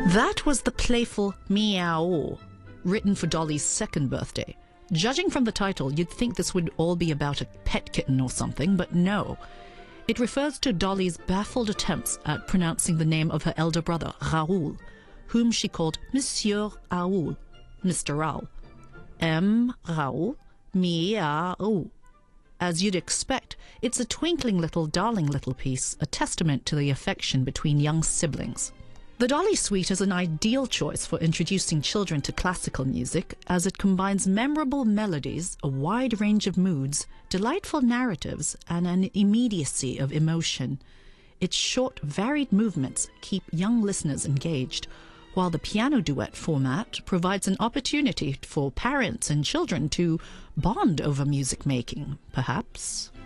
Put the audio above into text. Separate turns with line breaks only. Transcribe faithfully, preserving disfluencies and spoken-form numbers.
That was the playful Meow, written for Dolly's second birthday. Judging from the title, you'd think this would all be about a pet kitten or something, but no. It refers to Dolly's baffled attempts at pronouncing the name of her elder brother, Raoul, whom she called Monsieur Raoul, Mister Raoul. M. Raoul, Meow. As you'd expect, it's a twinkling little darling little piece, a testament to the affection between young siblings. The Dolly Suite is an ideal choice for introducing children to classical music, as it combines memorable melodies, a wide range of moods, delightful narratives, and an immediacy of emotion. Its short, varied movements keep young listeners engaged, while the piano duet format provides an opportunity for parents and children to bond over music making, perhaps.